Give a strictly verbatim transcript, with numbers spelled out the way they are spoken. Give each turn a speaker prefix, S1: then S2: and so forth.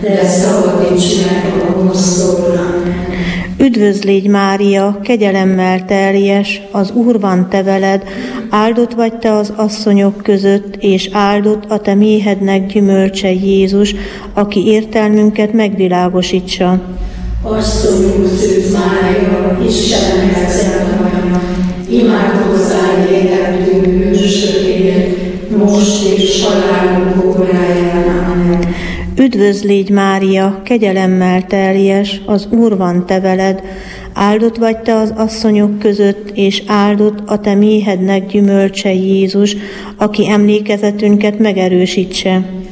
S1: de szabadíts meg a gonosztól.
S2: Üdvözl légy, Mária, kegyelemmel teljes, az Úr van te veled, áldott vagy te az asszonyok között, és áldott a te méhednek gyümölcse Jézus, aki értelmünket megvilágosítsa.
S1: Asszonyunk Szűz Mária, Istennek szent Anya, imádkozzál értünk bűnösökért, most és halálunk óráján. Amen.
S2: Üdvözl légy, Mária, kegyelemmel teljes, az Úr van te veled, áldott vagy te az asszonyok között, és áldott a te méhednek gyümölcse Jézus, aki emlékezetünket megerősítse.